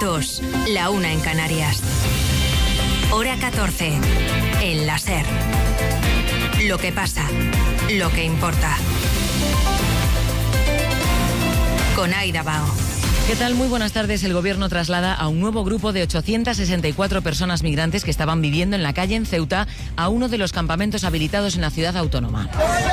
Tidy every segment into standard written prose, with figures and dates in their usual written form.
2, la 1 en Canarias. Hora 14, en la SER. Lo que pasa, lo que importa. Con Aida Bao. ¿Qué tal? Muy buenas tardes. El Gobierno traslada a un nuevo grupo de 864 personas migrantes que estaban viviendo en la calle en Ceuta a uno de los campamentos habilitados en la ciudad autónoma.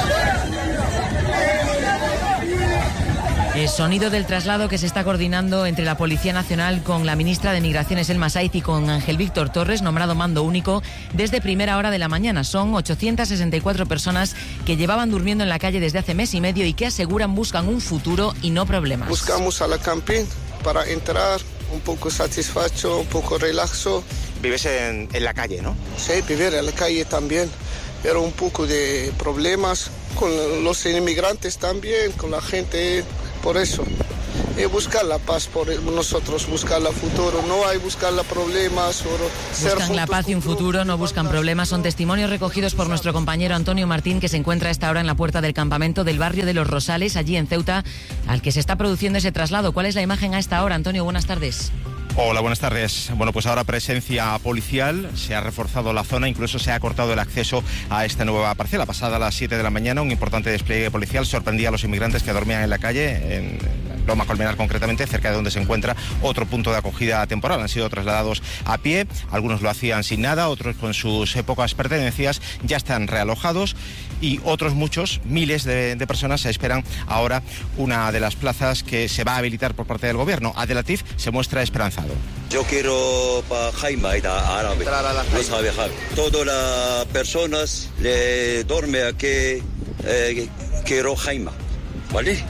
El sonido del traslado que se está coordinando entre la Policía Nacional con la ministra de Migraciones, Elma Saiz, y con Ángel Víctor Torres, nombrado mando único desde primera hora de la mañana. Son 864 personas que llevaban durmiendo en la calle desde hace mes y medio y que aseguran buscan un futuro y no problemas. Buscamos a la camping para entrar un poco satisfecho, un poco relaxo. Vives en la calle, ¿no? Sí, vivir en la calle también, pero un poco de problemas con los inmigrantes también, con la gente. Por eso, buscar la paz por nosotros, buscar el futuro, no hay buscar los problemas. Buscan la paz y un futuro, no buscan problemas. Son testimonios recogidos por nuestro compañero Antonio Martín, que se encuentra a esta hora en la puerta del campamento del barrio de Los Rosales, allí en Ceuta, al que se está produciendo ese traslado. ¿Cuál es la imagen a esta hora, Antonio? Buenas tardes. Hola, buenas tardes. Bueno, pues ahora presencia policial, se ha reforzado la zona, incluso se ha cortado el acceso a esta nueva parcela. Pasada a las 7 de la mañana, un importante despliegue policial sorprendía a los inmigrantes que dormían en la calle, en Loma Colmenar concretamente, cerca de donde se encuentra otro punto de acogida temporal. Han sido trasladados a pie, algunos lo hacían sin nada, otros con sus pocas pertenencias, ya están realojados y otros muchos, miles de personas esperan ahora una de las plazas que se va a habilitar por parte del gobierno. Adelatif se muestra esperanzado. Yo quiero para Jaime árabe, no sabe Jaime. Todas las personas le duermen aquí, quiero Jaime, ¿vale?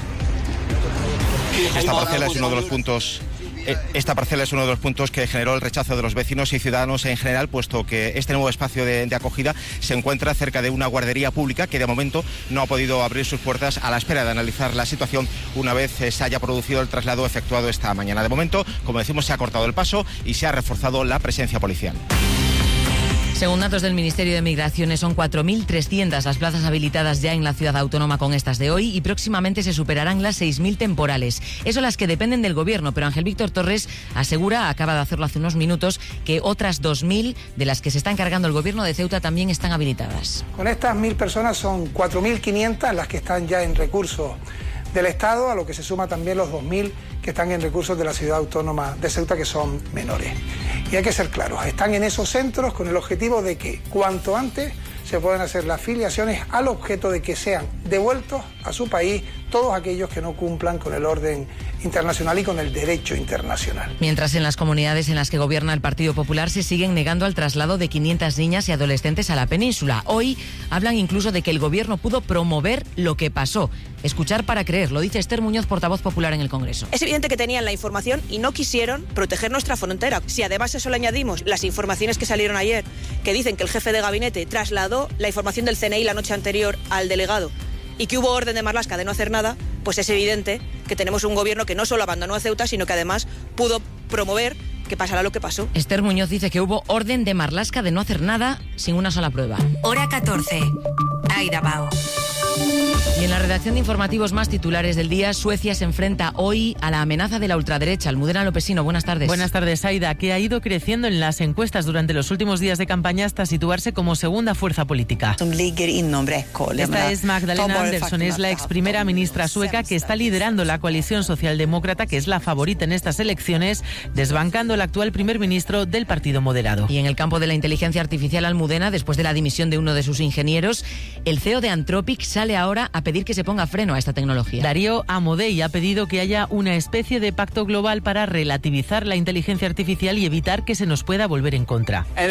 Esta parcela es uno de los puntos. Esta parcela es uno de los puntos que generó el rechazo de los vecinos y ciudadanos en general, puesto que este nuevo espacio de acogida se encuentra cerca de una guardería pública que de momento no ha podido abrir sus puertas a la espera de analizar la situación una vez se haya producido el traslado efectuado esta mañana. De momento, como decimos, se ha cortado el paso y se ha reforzado la presencia policial. Según datos del Ministerio de Migraciones, son 4.300 las plazas habilitadas ya en la ciudad autónoma con estas de hoy y próximamente se superarán las 6.000 temporales. Eso las que dependen del gobierno, pero Ángel Víctor Torres asegura, acaba de hacerlo hace unos minutos, que otras 2.000 de las que se está encargando el gobierno de Ceuta también están habilitadas. Con estas 1.000 personas son 4.500 las que están ya en recursos del Estado, a lo que se suma también los 2.000 que están en recursos de la ciudad autónoma de Ceuta, que son menores. Y hay que ser claros, están en esos centros con el objetivo de que cuanto antes se puedan hacer las filiaciones al objeto de que sean devueltos a su país todos aquellos que no cumplan con el orden internacional y con el derecho internacional. Mientras en las comunidades en las que gobierna el Partido Popular se siguen negando al traslado de 500 niñas y adolescentes a la península. Hoy hablan incluso de que el gobierno pudo promover lo que pasó. Escuchar para creer, lo dice Esther Muñoz, portavoz popular en el Congreso. Es evidente que tenían la información y no quisieron proteger nuestra frontera. Si además a eso le añadimos las informaciones que salieron ayer, que dicen que el jefe de gabinete trasladó la información del CNI la noche anterior al delegado y que hubo orden de Marlaska de no hacer nada, pues es evidente que tenemos un gobierno que no solo abandonó a Ceuta, sino que además pudo promover que pasará lo que pasó. Esther Muñoz dice que hubo orden de Marlaska de no hacer nada sin una sola prueba. Hora 14, Aida Bao. Y en la redacción de informativos más titulares del día, Suecia se enfrenta hoy a la amenaza de la ultraderecha. Almudena Lopesino, buenas tardes. Buenas tardes, Aida, que ha ido creciendo en las encuestas durante los últimos días de campaña hasta situarse como segunda fuerza política. Esta es Magdalena Andersson, es la ex primera ministra sueca que está liderando la coalición socialdemócrata, que es la favorita en estas elecciones, desbancando al actual primer ministro del Partido Moderado. Y en el campo de la inteligencia artificial, Almudena, después de la dimisión de uno de sus ingenieros, el CEO de Anthropic sale ahora a pedir que se ponga freno a esta tecnología. Darío Amodei ha pedido que haya una especie de pacto global para relativizar la inteligencia artificial y evitar que se nos pueda volver en contra. El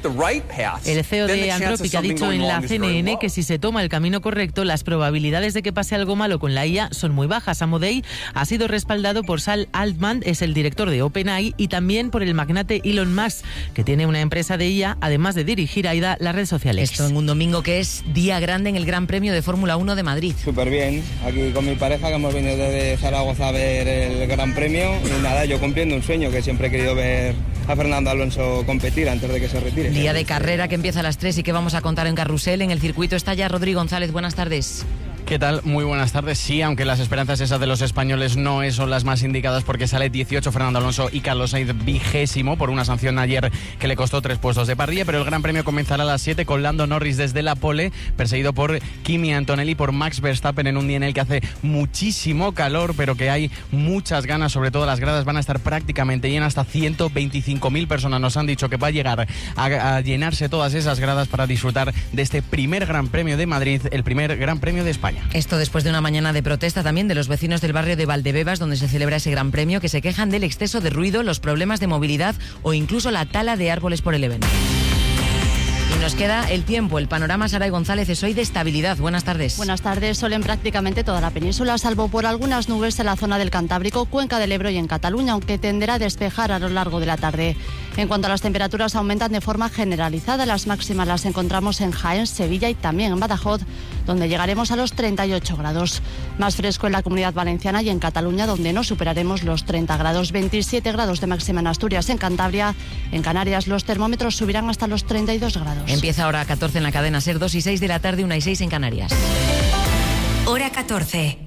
CEO de Anthropic ha dicho en la CNN que si se toma el camino correcto, las probabilidades de que pase algo malo con la IA son muy bajas. Amodei ha sido respaldado por Sam Altman, es el director de OpenAI, y también por el magnate Elon Musk, que tiene una empresa de IA, además de dirigir, Aida, la red social X. Esto en un domingo que es día grande en el Gran Premio de Fórmula 1 de Madrid. Súper bien, aquí con mi pareja, que hemos venido desde Zaragoza a ver el Gran Premio, y nada, yo cumpliendo un sueño, que siempre he querido ver a Fernando Alonso competir antes de que se retire. Día de carrera que empieza a las 3 y que vamos a contar en Carrusel. En el circuito está ya Rodrigo González, buenas tardes. ¿Qué tal? Muy buenas tardes. Sí, aunque las esperanzas esas de los españoles no son las más indicadas, porque sale 18 Fernando Alonso y Carlos Sainz 20º por una sanción ayer que le costó 3 puestos de parrilla, pero el Gran Premio comenzará a las 7 con Lando Norris desde la pole, perseguido por Kimi Antonelli, por Max Verstappen, en un día en el que hace muchísimo calor, pero que hay muchas ganas. Sobre todo las gradas van a estar prácticamente llenas, hasta 125.000 personas nos han dicho que va a llegar a llenarse todas esas gradas para disfrutar de este primer Gran Premio de Madrid, el primer Gran Premio de España. Esto después de una mañana de protesta también de los vecinos del barrio de Valdebebas, donde se celebra ese Gran Premio, que se quejan del exceso de ruido, los problemas de movilidad o incluso la tala de árboles por el evento. Y nos queda el tiempo. El panorama, Saray González, es hoy de estabilidad. Buenas tardes. Buenas tardes. Sol en prácticamente toda la península, salvo por algunas nubes en la zona del Cantábrico, Cuenca del Ebro y en Cataluña, aunque tenderá a despejar a lo largo de la tarde. En cuanto a las temperaturas, aumentan de forma generalizada. Las máximas las encontramos en Jaén, Sevilla y también en Badajoz, donde llegaremos a los 38 grados. Más fresco en la Comunidad Valenciana y en Cataluña, donde no superaremos los 30 grados. 27 grados de máxima en Asturias, en Cantabria. En Canarias los termómetros subirán hasta los 32 grados. Empieza ahora a 14 en la cadena SER, 2 y 6 de la tarde, 1 y 6 en Canarias. Hora 14.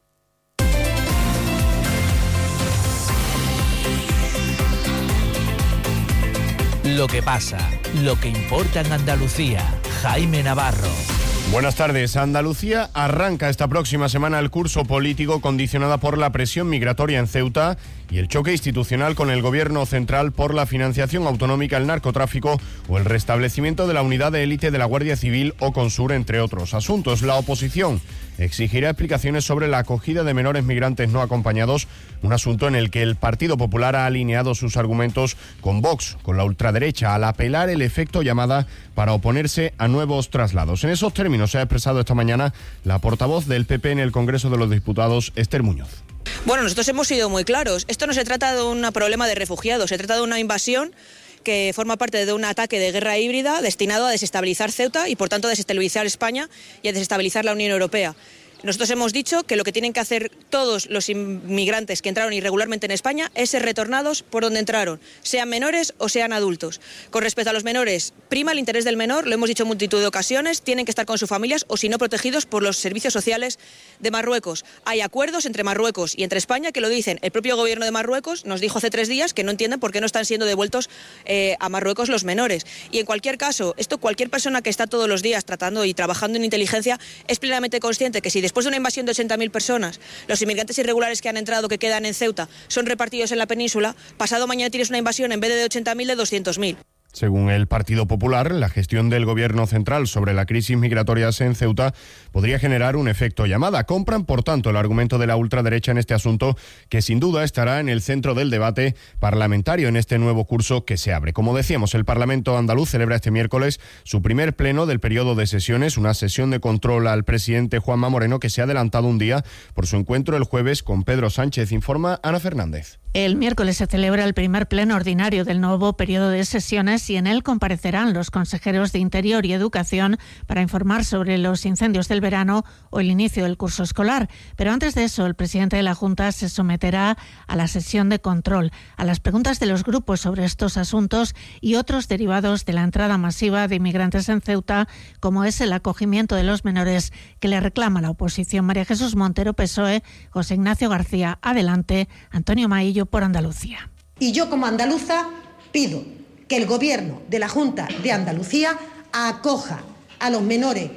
Lo que pasa, lo que importa en Andalucía. Jaime Navarro. Buenas tardes. Andalucía arranca esta próxima semana el curso político condicionada por la presión migratoria en Ceuta y el choque institucional con el gobierno central por la financiación autonómica, el narcotráfico o el restablecimiento de la unidad de élite de la Guardia Civil o Consur, entre otros asuntos. La oposición exigirá explicaciones sobre la acogida de menores migrantes no acompañados, un asunto en el que el Partido Popular ha alineado sus argumentos con Vox, con la ultraderecha, al apelar el efecto llamada para oponerse a nuevos traslados. En esos términos se ha expresado esta mañana la portavoz del PP en el Congreso de los Diputados, Esther Muñoz. Bueno, nosotros hemos sido muy claros. Esto no se trata de un problema de refugiados, se trata de una invasión que forma parte de un ataque de guerra híbrida destinado a desestabilizar Ceuta y, por tanto, a desestabilizar España y a desestabilizar la Unión Europea. Nosotros hemos dicho que lo que tienen que hacer todos los inmigrantes que entraron irregularmente en España es ser retornados por donde entraron, sean menores o sean adultos. Con respecto a los menores, prima el interés del menor, lo hemos dicho en multitud de ocasiones, tienen que estar con sus familias o si no protegidos por los servicios sociales de Marruecos. Hay acuerdos entre Marruecos y entre España que lo dicen. El propio gobierno de Marruecos nos dijo hace 3 días que no entienden por qué no están siendo devueltos a Marruecos los menores. Y en cualquier caso, cualquier persona que está todos los días tratando y trabajando en inteligencia es plenamente consciente que si después de una invasión de 80.000 personas, los inmigrantes irregulares que han entrado, que quedan en Ceuta, son repartidos en la península, pasado mañana tienes una invasión en vez de 80.000 de 200.000. Según el Partido Popular, la gestión del Gobierno central sobre la crisis migratoria en Ceuta podría generar un efecto llamada. Compran, por tanto, el argumento de la ultraderecha en este asunto, que sin duda estará en el centro del debate parlamentario en este nuevo curso que se abre. Como decíamos, el Parlamento andaluz celebra este miércoles su primer pleno del periodo de sesiones, una sesión de control al presidente Juanma Moreno que se ha adelantado un día por su encuentro el jueves con Pedro Sánchez, informa Ana Fernández. El miércoles se celebra el primer pleno ordinario del nuevo periodo de sesiones y en él comparecerán los consejeros de Interior y Educación para informar sobre los incendios del verano o el inicio del curso escolar. Pero antes de eso, el presidente de la Junta se someterá a la sesión de control, a las preguntas de los grupos sobre estos asuntos y otros derivados de la entrada masiva de inmigrantes en Ceuta, como es el acogimiento de los menores que le reclama la oposición. María Jesús Montero, PSOE, José Ignacio García, Adelante, Antonio Maillo por Andalucía. Y yo como andaluza pido que el Gobierno de la Junta de Andalucía acoja a los menores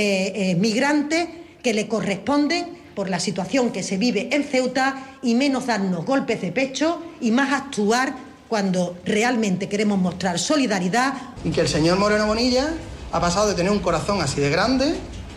migrantes que le corresponden por la situación que se vive en Ceuta y menos darnos golpes de pecho y más actuar cuando realmente queremos mostrar solidaridad. Y que el señor Moreno Bonilla ha pasado de tener un corazón así de grande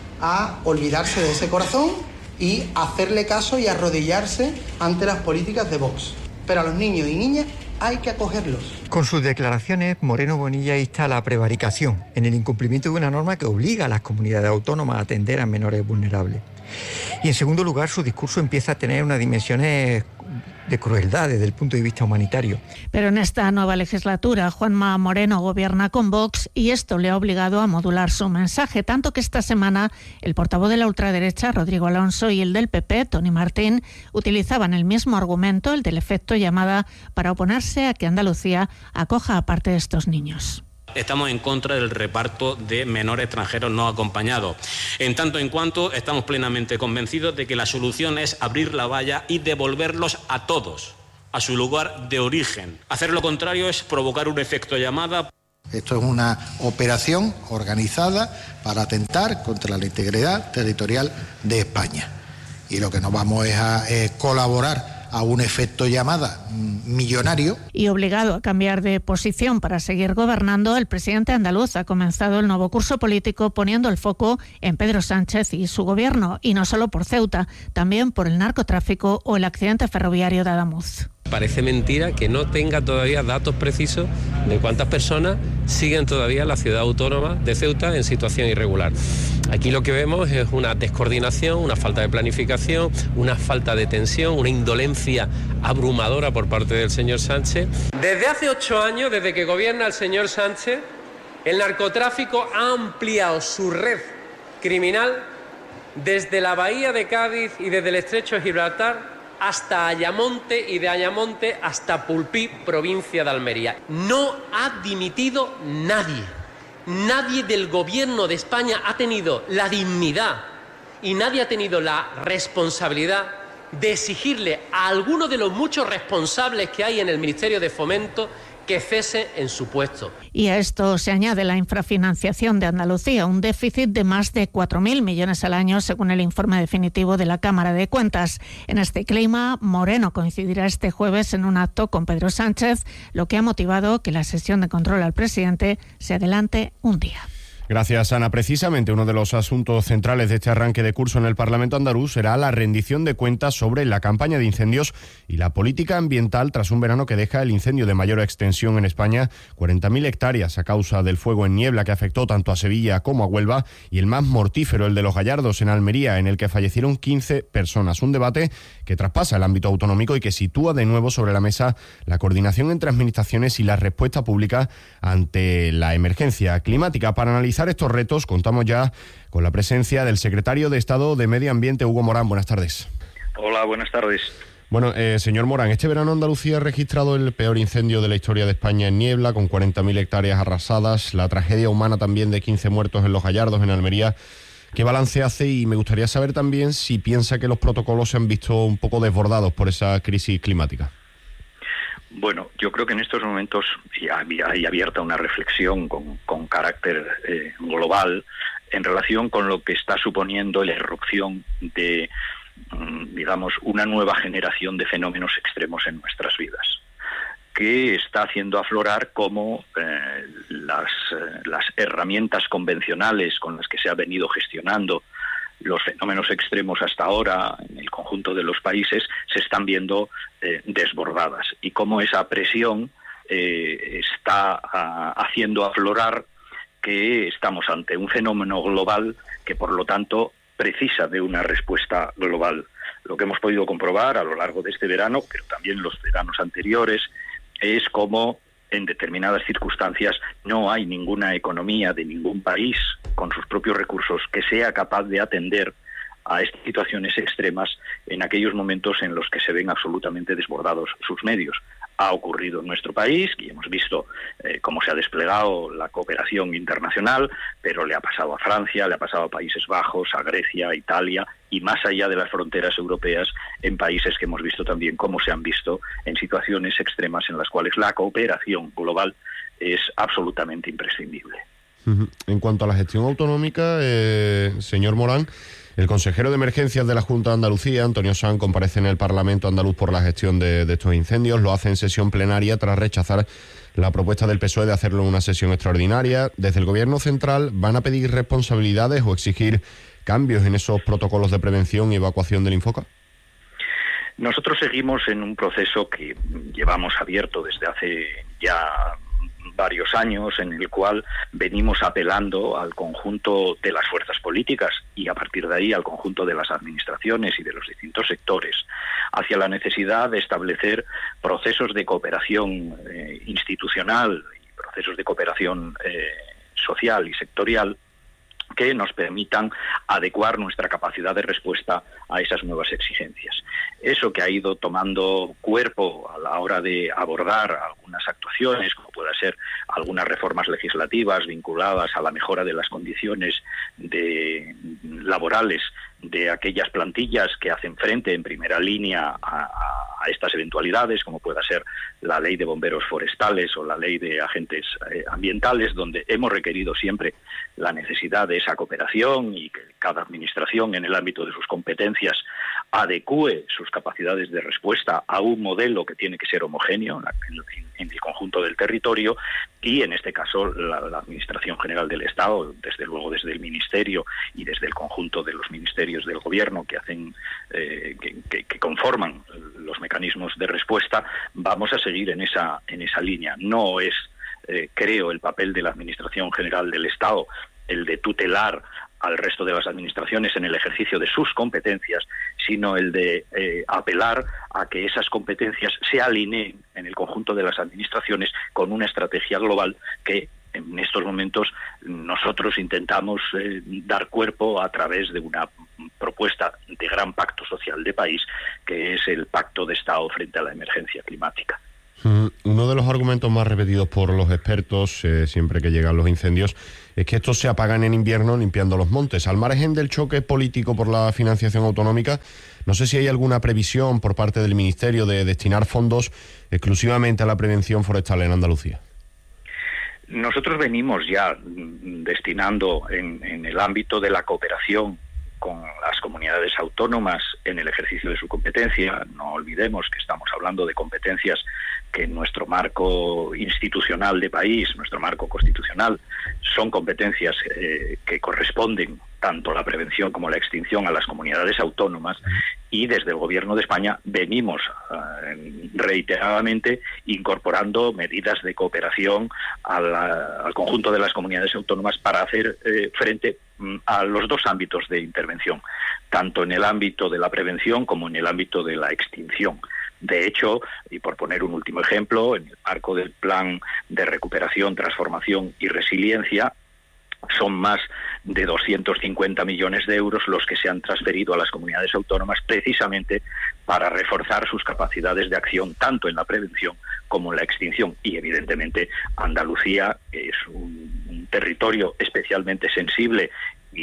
a olvidarse de ese corazón y hacerle caso y arrodillarse ante las políticas de Vox. Pero a los niños y niñas hay que acogerlos. Con sus declaraciones, Moreno Bonilla insta a la prevaricación en el incumplimiento de una norma que obliga a las comunidades autónomas a atender a menores vulnerables. Y en segundo lugar, su discurso empieza a tener unas dimensiones de crueldad desde el punto de vista humanitario. Pero en esta nueva legislatura, Juanma Moreno gobierna con Vox y esto le ha obligado a modular su mensaje, tanto que esta semana el portavoz de la ultraderecha, Rodrigo Alonso, y el del PP, Tony Martín, utilizaban el mismo argumento, el del efecto llamada, para oponerse a que Andalucía acoja a parte de estos niños. Estamos en contra del reparto de menores extranjeros no acompañados. En tanto en cuanto estamos plenamente convencidos de que la solución es abrir la valla y devolverlos a todos a su lugar de origen. Hacer lo contrario es provocar un efecto llamada. Esto es una operación organizada para atentar contra la integridad territorial de España. Y lo que nos vamos es a colaborar a un efecto llamada millonario. Y obligado a cambiar de posición para seguir gobernando, el presidente andaluz ha comenzado el nuevo curso político poniendo el foco en Pedro Sánchez y su gobierno, y no solo por Ceuta, también por el narcotráfico o el accidente ferroviario de Adamuz. Parece mentira que no tenga todavía datos precisos de cuántas personas siguen todavía la ciudad autónoma de Ceuta en situación irregular. Aquí lo que vemos es una descoordinación, una falta de planificación, una falta de tensión, una indolencia abrumadora por parte del señor Sánchez. Desde hace 8 años, desde que gobierna el señor Sánchez, el narcotráfico ha ampliado su red criminal desde la bahía de Cádiz y desde el estrecho de Gibraltar hasta Ayamonte, y de Ayamonte hasta Pulpí, provincia de Almería. No ha dimitido nadie. Nadie del gobierno de España ha tenido la dignidad y nadie ha tenido la responsabilidad de exigirle a alguno de los muchos responsables que hay en el Ministerio de Fomento que cese en su puesto. Y a esto se añade la infrafinanciación de Andalucía, un déficit de más de 4.000 millones al año, según el informe definitivo de la Cámara de Cuentas. En este clima, Moreno coincidirá este jueves en un acto con Pedro Sánchez, lo que ha motivado que la sesión de control al presidente se adelante un día. Gracias, Ana. Precisamente uno de los asuntos centrales de este arranque de curso en el Parlamento andaluz será la rendición de cuentas sobre la campaña de incendios y la política ambiental tras un verano que deja el incendio de mayor extensión en España, 40.000 hectáreas a causa del fuego en niebla que afectó tanto a Sevilla como a Huelva, y el más mortífero, el de Los Gallardos en Almería, en el que fallecieron 15 personas. Un debate que traspasa el ámbito autonómico y que sitúa de nuevo sobre la mesa la coordinación entre administraciones y la respuesta pública ante la emergencia climática. Para analizar estos retos contamos ya con la presencia del secretario de Estado de Medio Ambiente, Hugo Morán. Buenas tardes. Hola, buenas tardes. Bueno, señor Morán, este verano Andalucía ha registrado el peor incendio de la historia de España en niebla, con 40.000 hectáreas arrasadas, la tragedia humana también de 15 muertos en Los Gallardos, en Almería. ¿Qué balance hace? Y me gustaría saber también si piensa que los protocolos se han visto un poco desbordados por esa crisis climática. Bueno, yo creo que en estos momentos hay abierta una reflexión con carácter global en relación con lo que está suponiendo la irrupción de, digamos, una nueva generación de fenómenos extremos en nuestras vidas, que está haciendo aflorar cómo las herramientas convencionales con las que se ha venido gestionando los fenómenos extremos hasta ahora en el conjunto de los países se están viendo desbordadas, y cómo esa presión está haciendo aflorar que estamos ante un fenómeno global que, por lo tanto, precisa de una respuesta global. Lo que hemos podido comprobar a lo largo de este verano, pero también los veranos anteriores, es cómo en determinadas circunstancias no hay ninguna economía de ningún país con sus propios recursos que sea capaz de atender a estas situaciones extremas en aquellos momentos en los que se ven absolutamente desbordados sus medios. Ha ocurrido en nuestro país y hemos visto cómo se ha desplegado la cooperación internacional, pero le ha pasado a Francia, le ha pasado a Países Bajos, a Grecia, a Italia, y más allá de las fronteras europeas, en países que hemos visto también cómo se han visto en situaciones extremas en las cuales la cooperación global es absolutamente imprescindible. En cuanto a la gestión autonómica, señor Morán, el consejero de Emergencias de la Junta de Andalucía, Antonio Sanz, comparece en el Parlamento andaluz por la gestión de estos incendios. Lo hace en sesión plenaria tras rechazar la propuesta del PSOE de hacerlo en una sesión extraordinaria. Desde el Gobierno central, ¿van a pedir responsabilidades o exigir cambios en esos protocolos de prevención y evacuación del Infoca? Nosotros seguimos en un proceso que llevamos abierto desde hace ya varios años, en el cual venimos apelando al conjunto de las fuerzas políticas y a partir de ahí al conjunto de las administraciones y de los distintos sectores hacia la necesidad de establecer procesos de cooperación institucional y procesos de cooperación social y sectorial que nos permitan adecuar nuestra capacidad de respuesta a esas nuevas exigencias. Eso que ha ido tomando cuerpo a la hora de abordar algunas actuaciones, como pueda ser algunas reformas legislativas vinculadas a la mejora de las condiciones laborales de aquellas plantillas que hacen frente en primera línea a estas eventualidades, como pueda ser la ley de bomberos forestales o la ley de agentes ambientales, donde hemos requerido siempre la necesidad de esa cooperación y que cada administración en el ámbito de sus competencias adecúe sus capacidades de respuesta a un modelo que tiene que ser homogéneo en el conjunto del territorio, y en este caso la Administración General del Estado, desde luego desde el Ministerio y desde el conjunto de los ministerios del Gobierno que hacen que conforman los mecanismos de respuesta, vamos a seguir en esa línea. No es, creo, el papel de la Administración General del Estado el de tutelar al resto de las administraciones en el ejercicio de sus competencias, sino el de apelar a que esas competencias se alineen en el conjunto de las administraciones con una estrategia global que en estos momentos nosotros intentamos dar cuerpo a través de una propuesta de gran pacto social de país, que es el Pacto de Estado frente a la emergencia climática. Uno de los argumentos más repetidos por los expertos siempre que llegan los incendios es que estos se apagan en invierno limpiando los montes. Al margen del choque político por la financiación autonómica, no sé si hay alguna previsión por parte del Ministerio de destinar fondos exclusivamente a la prevención forestal en Andalucía. Nosotros venimos ya destinando en el ámbito de la cooperación con las comunidades autónomas en el ejercicio de su competencia. No olvidemos que estamos hablando de competencias que en nuestro marco institucional de país, nuestro marco constitucional, son competencias que corresponden tanto la prevención como la extinción a las comunidades autónomas, y desde el Gobierno de España venimos reiteradamente incorporando medidas de cooperación al conjunto de las comunidades autónomas para hacer frente a los dos ámbitos de intervención, tanto en el ámbito de la prevención como en el ámbito de la extinción. De hecho, y por poner un último ejemplo, en el marco del Plan de Recuperación, Transformación y Resiliencia, son más de 250 millones de euros los que se han transferido a las comunidades autónomas precisamente para reforzar sus capacidades de acción tanto en la prevención como en la extinción. Y evidentemente Andalucía es un territorio especialmente sensible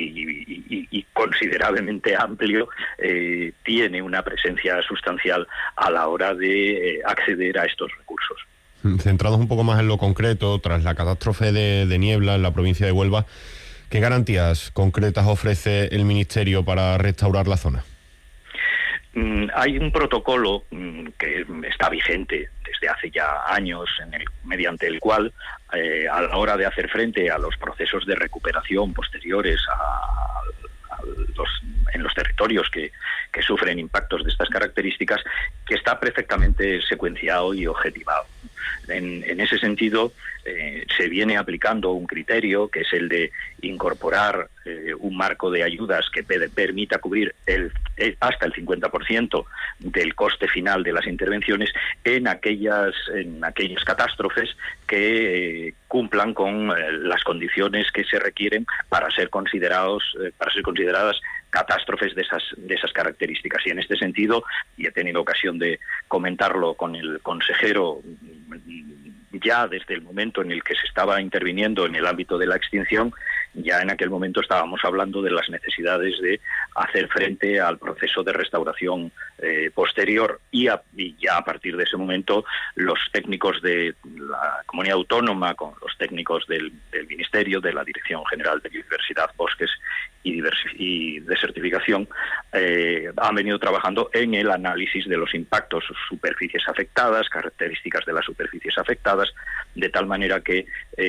y considerablemente amplio, tiene una presencia sustancial a la hora de acceder a estos recursos. Centrados un poco más en lo concreto, tras la catástrofe de niebla en la provincia de Huelva, ¿qué garantías concretas ofrece el Ministerio para restaurar la zona? Hay un protocolo que está vigente desde hace ya años, mediante el cual, a la hora de hacer frente a los procesos de recuperación posteriores en los territorios que sufren impactos de estas características, que está perfectamente secuenciado y objetivado. En ese sentido, se viene aplicando un criterio que es el de incorporar un marco de ayudas que permita cubrir hasta el 50% del coste final de las intervenciones en aquellas catástrofes que cumplan con las condiciones que se requieren para ser consideradas catástrofes de esas características. Y en este sentido, y he tenido ocasión de comentarlo con el consejero ya desde el momento en el que se estaba interviniendo en el ámbito de la extinción, ya en aquel momento estábamos hablando de las necesidades de hacer frente al proceso de restauración posterior, y ya a partir de ese momento los técnicos de la comunidad autónoma con los técnicos del Ministerio, de la Dirección General de Biodiversidad, Bosques y Desertificación, han venido trabajando en el análisis de los impactos, superficies afectadas, características de las superficies afectadas, de tal manera que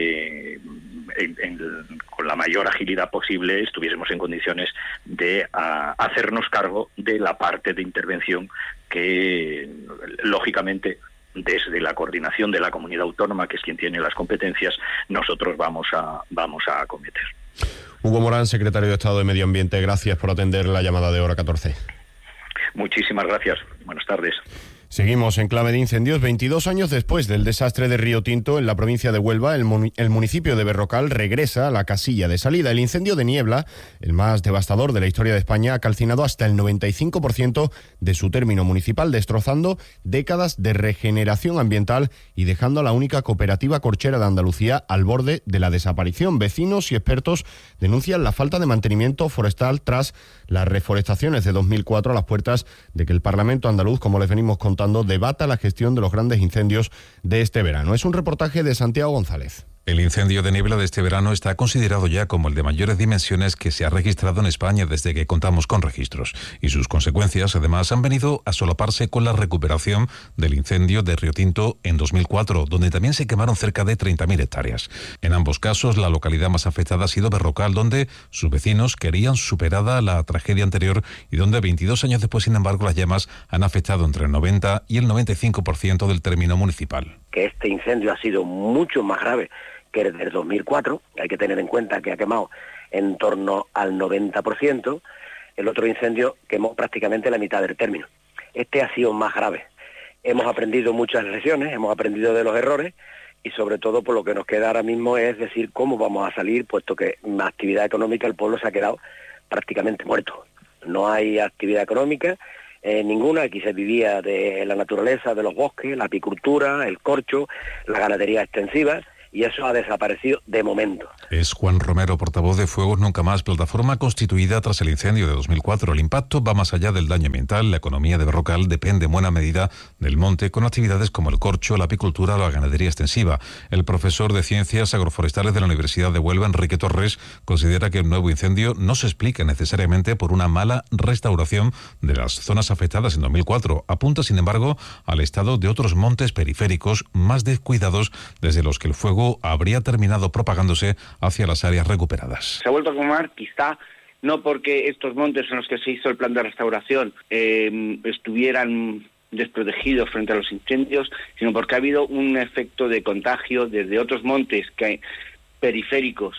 con la mayor agilidad posible estuviésemos en condiciones de hacernos cargo de la parte de intervención que, lógicamente, desde la coordinación de la comunidad autónoma, que es quien tiene las competencias, nosotros vamos a acometer. Hugo Morán, secretario de Estado de Medio Ambiente, gracias por atender la llamada de Hora 14. Muchísimas gracias. Buenas tardes. Seguimos en clave de incendios. 22 años después del desastre de Río Tinto en la provincia de Huelva, el municipio de Berrocal regresa a la casilla de salida. El incendio de Niebla, el más devastador de la historia de España, ha calcinado hasta el 95% de su término municipal, destrozando décadas de regeneración ambiental y dejando a la única cooperativa corchera de Andalucía al borde de la desaparición. Vecinos y expertos denuncian la falta de mantenimiento forestal tras las reforestaciones de 2004 a las puertas de que el Parlamento andaluz, como les venimos contando, debata la gestión de los grandes incendios de este verano. Es un reportaje de Santiago González. El incendio de Niebla de este verano está considerado ya como el de mayores dimensiones que se ha registrado en España desde que contamos con registros. Y sus consecuencias, además, han venido a solaparse con la recuperación del incendio de Río Tinto en 2004, donde también se quemaron cerca de 30.000 hectáreas. En ambos casos, la localidad más afectada ha sido Berrocal, donde sus vecinos querían superada la tragedia anterior y donde 22 años después, sin embargo, las llamas han afectado entre el 90 y el 95% del término municipal. Que este incendio ha sido mucho más grave que el del 2004, hay que tener en cuenta que ha quemado en torno al 90%, el otro incendio quemó prácticamente la mitad del término. Este ha sido más grave. Hemos aprendido muchas lecciones, hemos aprendido de los errores y sobre todo por lo que nos queda ahora mismo es decir cómo vamos a salir, puesto que la actividad económica, el pueblo se ha quedado prácticamente muerto. No hay actividad económica ninguna, aquí se vivía de la naturaleza, de los bosques, la apicultura, el corcho, la ganadería extensiva, y eso ha desaparecido de momento. Es Juan Romero, portavoz de Fuegos Nunca Más, plataforma constituida tras el incendio de 2004. El impacto va más allá del daño ambiental. La economía de Berrocal depende en buena medida del monte, con actividades como el corcho, la apicultura o la ganadería extensiva. El profesor de Ciencias Agroforestales de la Universidad de Huelva, Enrique Torres, considera que el nuevo incendio no se explica necesariamente por una mala restauración de las zonas afectadas en 2004. Apunta, sin embargo, al estado de otros montes periféricos más descuidados, desde los que el fuego habría terminado propagándose hacia las áreas recuperadas. Se ha vuelto a quemar, quizá no porque estos montes en los que se hizo el plan de restauración estuvieran desprotegidos frente a los incendios, sino porque ha habido un efecto de contagio desde otros montes periféricos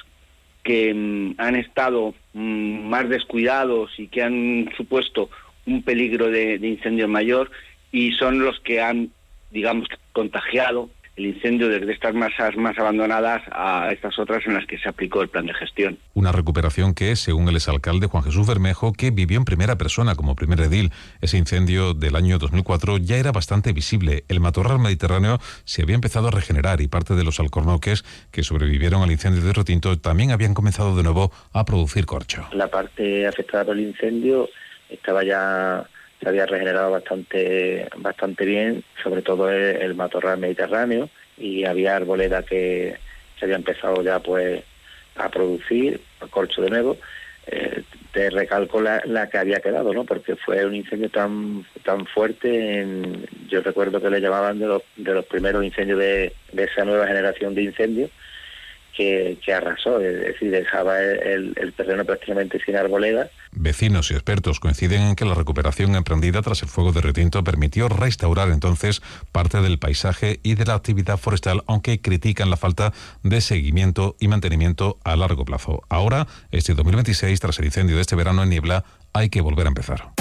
que han estado más descuidados y que han supuesto un peligro de incendio mayor, y son los que han, digamos, contagiado el incendio desde estas masas más abandonadas a estas otras en las que se aplicó el plan de gestión. Una recuperación que, según el exalcalde Juan Jesús Bermejo, que vivió en primera persona como primer edil ese incendio del año 2004, ya era bastante visible. El matorral mediterráneo se había empezado a regenerar y parte de los alcornoques que sobrevivieron al incendio de Río Tinto también habían comenzado de nuevo a producir corcho. La parte afectada por el incendio estaba ya... se había regenerado bastante bien, sobre todo el matorral mediterráneo, y había arboleda que se había empezado ya pues a producir corcho de nuevo. Te recalco la que había quedado, ¿no? Porque fue un incendio tan fuerte. Yo recuerdo que le llamaban de los primeros incendios de esa nueva generación de incendios, que arrasó, es decir, dejaba el terreno prácticamente sin arboleda. Vecinos y expertos coinciden en que la recuperación emprendida tras el fuego de Río Tinto permitió restaurar entonces parte del paisaje y de la actividad forestal, aunque critican la falta de seguimiento y mantenimiento a largo plazo. Ahora, este 2026, tras el incendio de este verano en Niebla, hay que volver a empezar.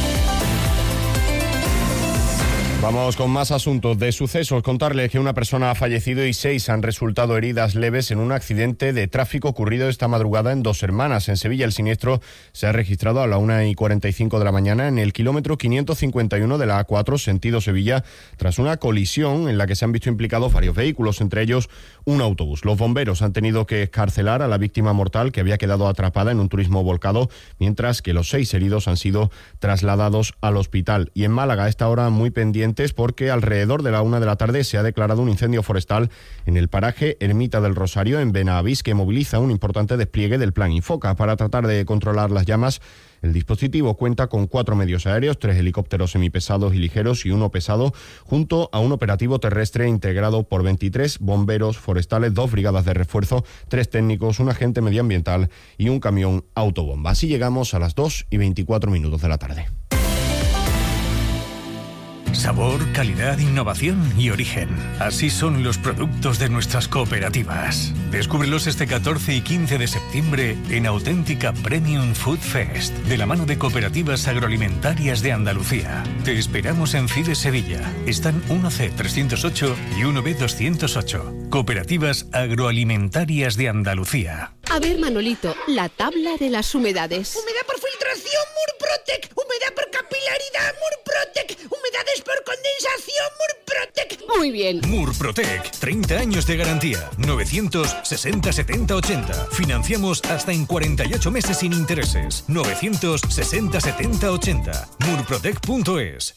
Vamos con más asuntos de sucesos. Contarles que una persona ha fallecido y 6 han resultado heridas leves en un accidente de tráfico ocurrido esta madrugada en Dos Hermanas. En Sevilla, el siniestro se ha registrado a la 1:45 de la mañana en el kilómetro 551 de la A4, sentido Sevilla, tras una colisión en la que se han visto implicados varios vehículos, entre ellos un autobús. Los bomberos han tenido que excarcelar a la víctima mortal, que había quedado atrapada en un turismo volcado, mientras que los 6 heridos han sido trasladados al hospital. Y en Málaga, a esta hora muy pendiente, porque alrededor de la 1 de la tarde se ha declarado un incendio forestal en el paraje Ermita del Rosario, en Benavís, que moviliza un importante despliegue del Plan Infoca. Para tratar de controlar las llamas, el dispositivo cuenta con 4 medios aéreos, 3 helicópteros semipesados y ligeros y uno pesado, junto a un operativo terrestre integrado por 23 bomberos forestales, 2 brigadas de refuerzo, 3 técnicos, un agente medioambiental y un camión autobomba. Así llegamos a las 2:24 de la tarde. Sabor, calidad, innovación y origen. Así son los productos de nuestras cooperativas. Descúbrelos este 14 y 15 de septiembre en Auténtica Premium Food Fest, de la mano de Cooperativas Agroalimentarias de Andalucía. Te esperamos en CIDE Sevilla. Están 1C 308 y 1B 208. Cooperativas Agroalimentarias de Andalucía. A ver, Manolito, la tabla de las humedades. Humedad por filtración, Murprotec. Humedad por capilaridad, Murprotec. Humedades por condensación, Murprotec. Muy bien. Murprotec, 30 años de garantía. 960 70 80. Financiamos hasta en 48 meses sin intereses. 960 70 80. Murprotec.es.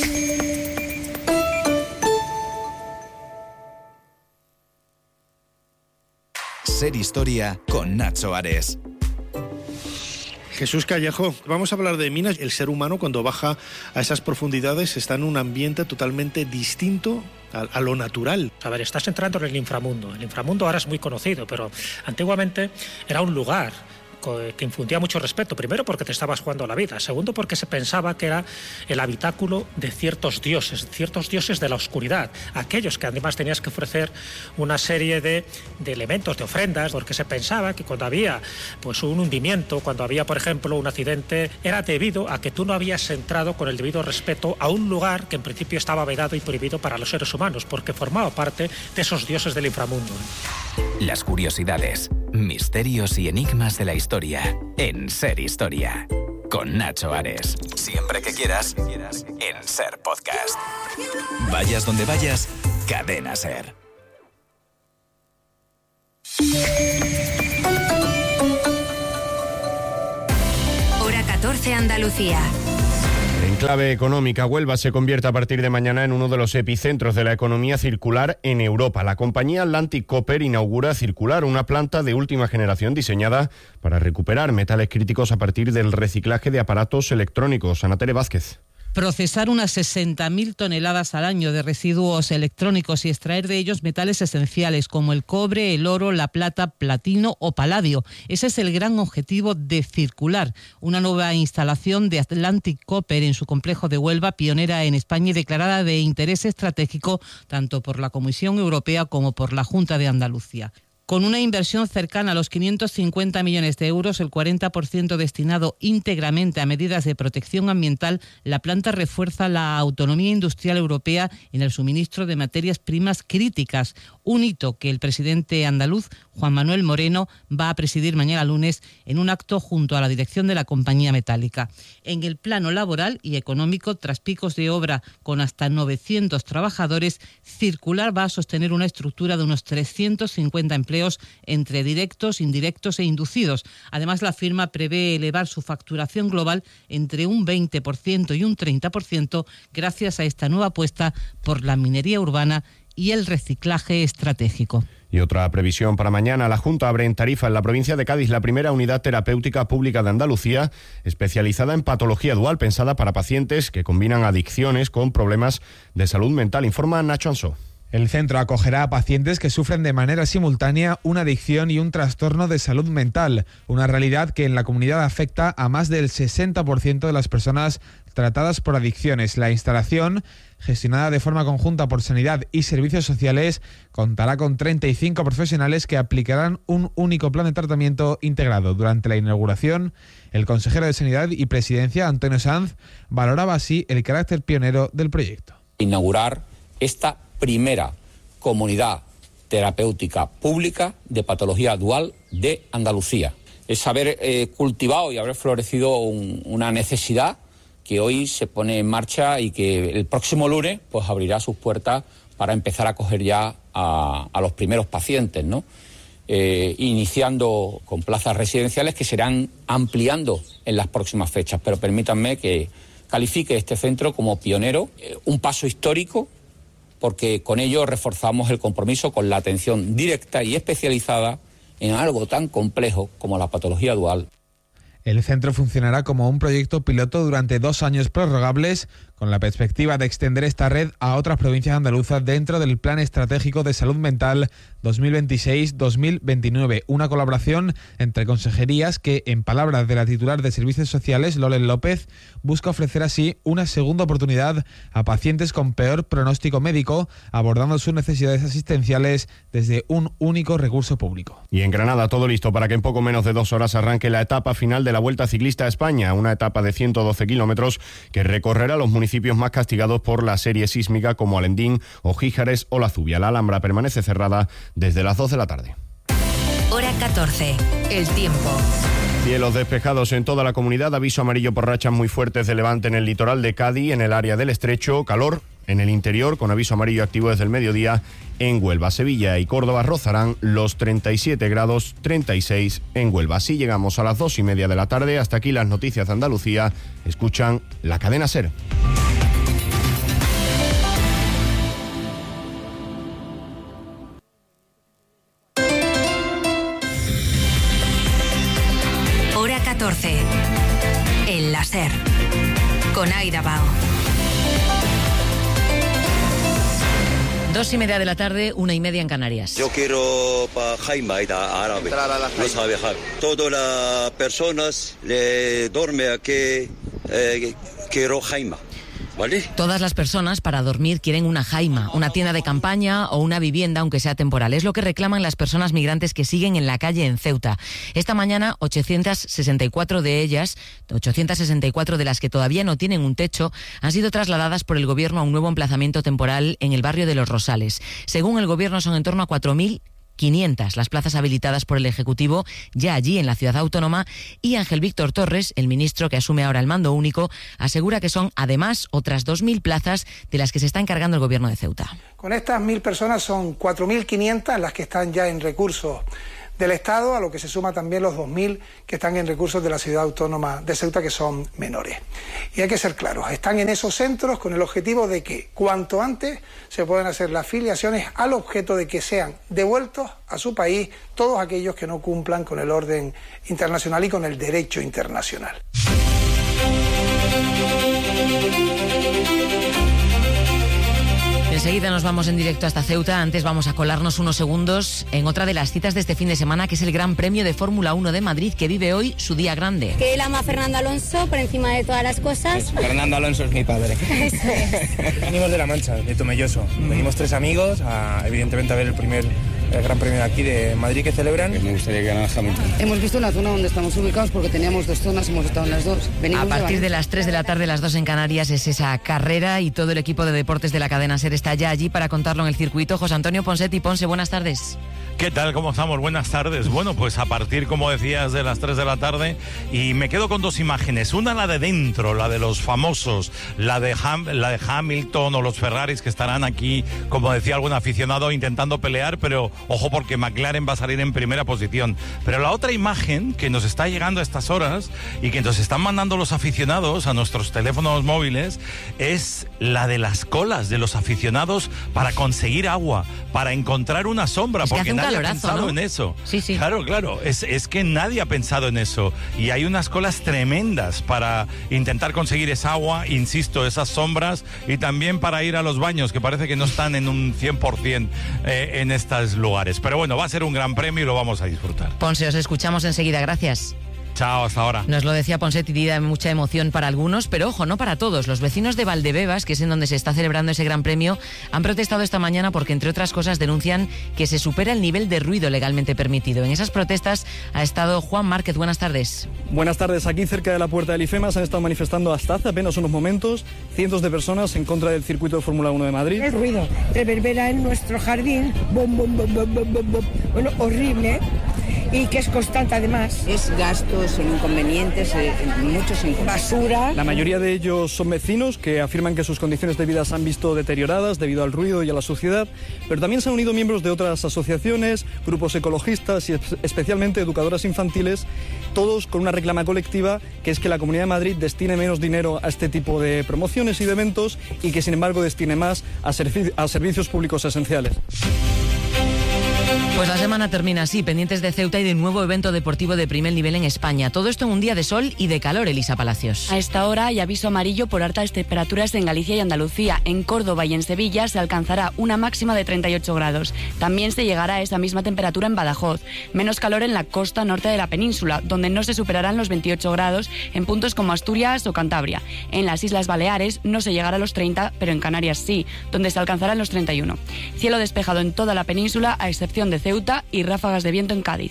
Ser Historia con Nacho Ares. Jesús Callejo, vamos a hablar de minas. El ser humano, cuando baja a esas profundidades, está en un ambiente totalmente distinto a lo natural. A ver, estás entrando en el inframundo. El inframundo ahora es muy conocido, pero antiguamente era un lugar que infundía mucho respeto. Primero, porque te estabas jugando la vida. Segundo, porque se pensaba que era el habitáculo de ciertos dioses de la oscuridad. Aquellos que además tenías que ofrecer una serie de elementos, de ofrendas, porque se pensaba que cuando había pues un hundimiento, cuando había, por ejemplo, un accidente, era debido a que tú no habías entrado con el debido respeto a un lugar que en principio estaba vedado y prohibido para los seres humanos, porque formaba parte de esos dioses del inframundo. Las curiosidades, misterios y enigmas de la historia en Ser Historia con Nacho Ares. Siempre que quieras en Ser Podcast. Vayas donde vayas, Cadena Ser. Hora 14 Andalucía. En clave económica, Huelva se convierte a partir de mañana en uno de los epicentros de la economía circular en Europa. La compañía Atlantic Copper inaugura Circular, una planta de última generación diseñada para recuperar metales críticos a partir del reciclaje de aparatos electrónicos. Ana Tere Vázquez. Procesar unas 60.000 toneladas al año de residuos electrónicos y extraer de ellos metales esenciales como el cobre, el oro, la plata, platino o paladio. Ese es el gran objetivo de Circular, una nueva instalación de Atlantic Copper en su complejo de Huelva, pionera en España y declarada de interés estratégico tanto por la Comisión Europea como por la Junta de Andalucía. Con una inversión cercana a los 550 millones de euros, el 40% destinado íntegramente a medidas de protección ambiental, la planta refuerza la autonomía industrial europea en el suministro de materias primas críticas, un hito que el presidente andaluz, Juan Manuel Moreno, va a presidir mañana lunes en un acto junto a la dirección de la compañía metálica. En el plano laboral y económico, tras picos de obra con hasta 900 trabajadores, Circular va a sostener una estructura de unos 350 empleos entre directos, indirectos e inducidos. Además, la firma prevé elevar su facturación global entre un 20% y un 30% gracias a esta nueva apuesta por la minería urbana y el reciclaje estratégico. Y otra previsión para mañana, la Junta abre en Tarifa, en la provincia de Cádiz, la primera unidad terapéutica pública de Andalucía especializada en patología dual, pensada para pacientes que combinan adicciones con problemas de salud mental, informa Nacho Ansó. El centro acogerá a pacientes que sufren de manera simultánea una adicción y un trastorno de salud mental, una realidad que en la comunidad afecta a más del 60% de las personas tratadas por adicciones. La instalación, gestionada de forma conjunta por Sanidad y Servicios Sociales, contará con 35 profesionales que aplicarán un único plan de tratamiento integrado. Durante la inauguración, el consejero de Sanidad y Presidencia, Antonio Sanz, valoraba así el carácter pionero del proyecto. Inaugurar esta primera comunidad terapéutica pública de patología dual de Andalucía. Es haber cultivado y haber florecido una necesidad que hoy se pone en marcha y que el próximo lunes pues abrirá sus puertas para empezar a acoger ya a los primeros pacientes, ¿no? Iniciando con plazas residenciales que se irán ampliando en las próximas fechas. Pero permítanme que califique este centro como pionero, un paso histórico, porque con ello reforzamos el compromiso con la atención directa y especializada en algo tan complejo como la patología dual. El centro funcionará como un proyecto piloto durante 2 años prorrogables, con la perspectiva de extender esta red a otras provincias andaluzas dentro del Plan Estratégico de Salud Mental 2026-2029, una colaboración entre consejerías que, en palabras de la titular de Servicios Sociales, Lolen López, busca ofrecer así una segunda oportunidad a pacientes con peor pronóstico médico, abordando sus necesidades asistenciales desde un único recurso público. Y en Granada todo listo para que en poco menos de 2 horas arranque la etapa final de la Vuelta Ciclista a España, una etapa de 112 kilómetros que recorrerá los municipios más castigados por la serie sísmica como Alendín, Ojíjares o La Zubia. La Alhambra permanece cerrada desde las 2 de la tarde. Hora 14. El tiempo. Cielos despejados en toda la comunidad, aviso amarillo por rachas muy fuertes de levante en el litoral de Cádiz, en el área del Estrecho, calor en el interior con aviso amarillo activo desde el mediodía en Huelva. Sevilla y Córdoba rozarán los 37 grados, 36 en Huelva. Así llegamos a las 2:30 de la tarde. Hasta aquí las noticias de Andalucía. Escuchan la cadena SER. Hora 14. El láser. Con Aida Bao. 2:30 de la tarde, 1:30 en Canarias. Yo quiero para Jaima, árabe. No sabe viajar. Todas las personas le duermen aquí, quiero Jaima. ¿Vale? Todas las personas para dormir quieren una jaima, una tienda de campaña o una vivienda, aunque sea temporal. Es lo que reclaman las personas migrantes que siguen en la calle en Ceuta. Esta mañana, 864 de ellas, 864 de las que todavía no tienen un techo, han sido trasladadas por el Gobierno a un nuevo emplazamiento temporal en el barrio de Los Rosales. Según el Gobierno, son en torno a 4.500 las plazas habilitadas por el Ejecutivo ya allí en la ciudad autónoma, y Ángel Víctor Torres, el ministro que asume ahora el mando único, asegura que son además otras 2.000 plazas de las que se está encargando el Gobierno de Ceuta. Con estas 1.000 personas son 4.500 las que están ya en recursos del Estado, a lo que se suma también los 2.000 que están en recursos de la ciudad autónoma de Ceuta, que son menores. Y hay que ser claros, están en esos centros con el objetivo de que cuanto antes se puedan hacer las filiaciones, al objeto de que sean devueltos a su país todos aquellos que no cumplan con el orden internacional y con el derecho internacional. Enseguida nos vamos en directo hasta Ceuta. Antes vamos a colarnos unos segundos en otra de las citas de este fin de semana, que es el Gran Premio de Fórmula 1 de Madrid, que vive hoy su día grande. Que él ama a Fernando Alonso por encima de todas las cosas. Fernando Alonso es mi padre. Eso es. Venimos de La Mancha, de Tomelloso. Venimos 3 amigos, evidentemente a ver el primer Gran Premio de aquí de Madrid que celebran. Me gustaría que ganara Hamilton. Hemos visto la zona donde estamos ubicados porque teníamos 2 zonas, hemos estado en las 2. A partir de las 3 de la tarde, las 2 en Canarias, es esa carrera, y todo el equipo de deportes de la cadena SER está ya allí para contarlo en el circuito. José Antonio Ponsetti. Ponce, buenas tardes. ¿Qué tal? ¿Cómo estamos? Buenas tardes. Bueno, pues a partir, como decías, de las 3 de la tarde, y me quedo con 2 imágenes. Una, la de dentro, la de los famosos, la de Hamilton o los Ferraris, que estarán aquí, como decía algún aficionado, intentando pelear, pero ojo, porque McLaren va a salir en primera posición. Pero la otra imagen que nos está llegando a estas horas y que nos están mandando los aficionados a nuestros teléfonos móviles es la de las colas de los aficionados para conseguir agua, para encontrar una sombra, porque nadie ha pensado, ¿no?, en eso. Sí. Claro, es que nadie ha pensado en eso, y hay unas colas tremendas para intentar conseguir esa agua, insisto, esas sombras, y también para ir a los baños, que parece que no están en un 100% en estos lugares. Pero bueno, va a ser un gran premio y lo vamos a disfrutar. Ponce, os escuchamos enseguida. Gracias. Chao, hasta ahora. Nos lo decía Ponsetti, día de mucha emoción para algunos, pero ojo, no para todos. Los vecinos de Valdebebas, que es en donde se está celebrando ese gran premio, han protestado esta mañana porque, entre otras cosas, denuncian que se supera el nivel de ruido legalmente permitido. En esas protestas ha estado Juan Márquez. Buenas tardes. Buenas tardes. Aquí, cerca de la puerta del IFEMA, se han estado manifestando hasta hace apenas unos momentos cientos de personas en contra del circuito de Fórmula 1 de Madrid. El ruido reverbera en nuestro jardín, bom, bom, bom, bom, bom, bom, bom. Bueno, horrible, y que es constante además. Es gastos, son inconvenientes, muchos basura. La mayoría de ellos son vecinos que afirman que sus condiciones de vida se han visto deterioradas debido al ruido y a la suciedad, pero también se han unido miembros de otras asociaciones, grupos ecologistas y especialmente educadoras infantiles, todos con una reclama colectiva, que es que la Comunidad de Madrid destine menos dinero a este tipo de promociones y de eventos, y que sin embargo destine más a servicios públicos esenciales. Pues la semana termina así, pendientes de Ceuta y de nuevo evento deportivo de primer nivel en España. Todo esto en un día de sol y de calor, Elisa Palacios. A esta hora hay aviso amarillo por altas temperaturas en Galicia y Andalucía. En Córdoba y en Sevilla se alcanzará una máxima de 38 grados. También se llegará a esa misma temperatura en Badajoz. Menos calor en la costa norte de la península, donde no se superarán los 28 grados en puntos como Asturias o Cantabria. En las Islas Baleares no se llegará a los 30, pero en Canarias sí, donde se alcanzarán los 31. Cielo despejado en toda la península, a excepción de Ceuta, y ráfagas de viento en Cádiz.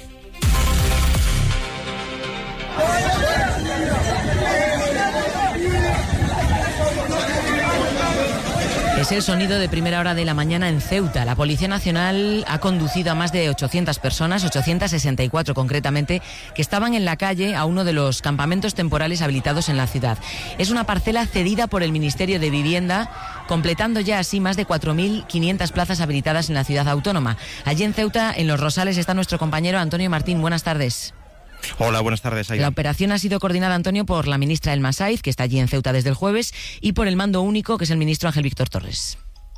Es el sonido de primera hora de la mañana en Ceuta. La Policía Nacional ha conducido a más de 800 personas, 864 concretamente, que estaban en la calle a uno de los campamentos temporales habilitados en la ciudad. Es una parcela cedida por el Ministerio de Vivienda, completando ya así más de 4.500 plazas habilitadas en la ciudad autónoma. Allí en Ceuta, en Los Rosales, está nuestro compañero Antonio Martín. Buenas tardes. Hola, buenas tardes, Aida. La operación ha sido coordinada, Antonio, por la ministra Elma Saiz, que está allí en Ceuta desde el jueves, y por el mando único, que es el ministro Ángel Víctor Torres.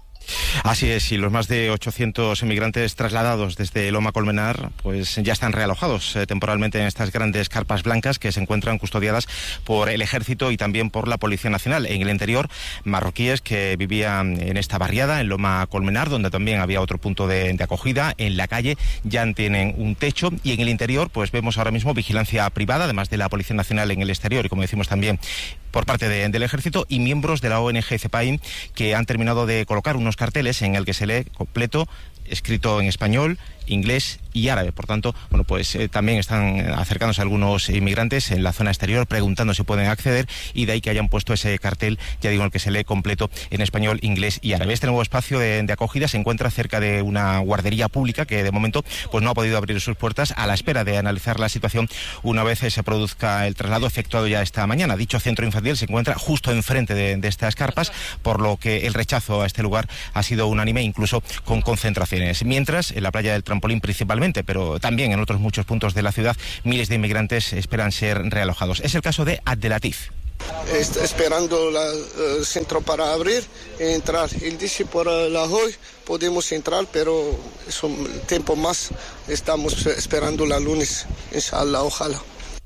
Así es, y los más de 800 inmigrantes trasladados desde Loma Colmenar pues ya están realojados temporalmente en estas grandes carpas blancas que se encuentran custodiadas por el Ejército y también por la Policía Nacional. En el interior, marroquíes que vivían en esta barriada, en Loma Colmenar, donde también había otro punto de acogida, en la calle ya tienen un techo, y en el interior pues vemos ahora mismo vigilancia privada, además de la Policía Nacional en el exterior y, como decimos, también por parte del Ejército, y miembros de la ONG CEPAIN que han terminado de colocar unos carteles en el que se lee completo, escrito en español, inglés y árabe. Por tanto, bueno, pues también están acercándose algunos inmigrantes en la zona exterior preguntando si pueden acceder, y de ahí que hayan puesto ese cartel, ya digo, en el que se lee completo en español, inglés y árabe. Este nuevo espacio de acogida se encuentra cerca de una guardería pública que de momento pues no ha podido abrir sus puertas, a la espera de analizar la situación una vez se produzca el traslado efectuado ya esta mañana. Dicho centro infantil se encuentra justo enfrente de estas carpas, por lo que el rechazo a este lugar ha sido unánime, incluso con concentraciones. Mientras, en la playa del Trampolín principalmente, pero también en otros muchos puntos de la ciudad, miles de inmigrantes esperan ser realojados. Es el caso de Abdelatif. Esperando el centro para abrir y entrar. Él dice por la hoy podemos entrar, pero es un tiempo más. Estamos esperando la lunes, inshallah, ojalá.